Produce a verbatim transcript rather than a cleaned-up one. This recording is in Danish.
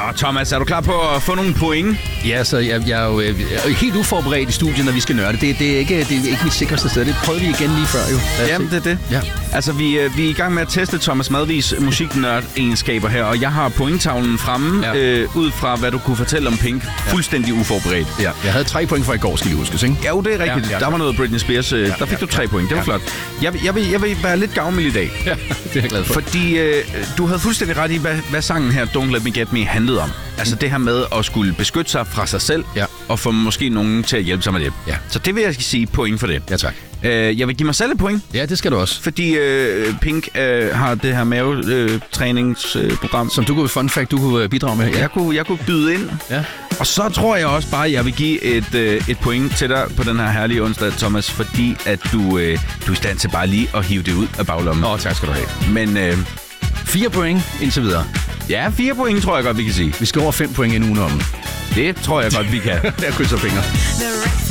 Thomas, er du klar på at få nogle point? Ja, så jeg, jeg er jo jeg er helt uforberedt i studiet, når vi skal nørde. Det, det, er, ikke, det er ikke mit sikreste sted. Det prøvede vi igen lige før, jo. Jamen, det er det. Ja. Altså, vi, vi er i gang med at teste Thomas Madvigs musiknørd-egenskaber her, og jeg har pointtavlen fremme, ja. øh, ud fra, hvad du kunne fortælle om Pink. Ja. Fuldstændig uforberedt. Ja, jeg havde tre point fra i går, skal vi huske, ikke? Ja, jo, det er rigtigt. Ja, ja. Der var noget Britney Spears. Ja, der fik ja, du tre ja, point. Det var ja. flot. Jeg, jeg, vil, jeg vil være lidt gavmild i dag. Ja, det er jeg glad for. Fordi øh, du havde fuldstændig ret i, hvad, hvad sangen her, Don't Let Me Get Me, handlede om. Altså det her med at skulle beskytte sig fra sig selv, ja. og få måske nogen til at hjælpe sig med det. Ja. Så det vil jeg sige point for det. Ja, tak. Øh, jeg vil give mig selv et point. Ja, det skal du også. Fordi øh, Pink øh, har det her mavetræningsprogram. Øh, Som du kunne, fun fact, du kunne bidrage med. Ja. Jeg, kunne, jeg kunne byde ind. Ja. Og så tror jeg også bare, at jeg vil give et, øh, et point til dig på den her herlige onsdag, Thomas. Fordi at du, øh, du er i stand til bare lige at hive det ud af baglommen. Åh, tak skal du have. Men øh, fire point indtil videre. Ja, fire point tror jeg godt, vi kan sige. Vi skal over fem point inden ugen om. Det tror jeg godt, vi kan. Jeg krydser fingre.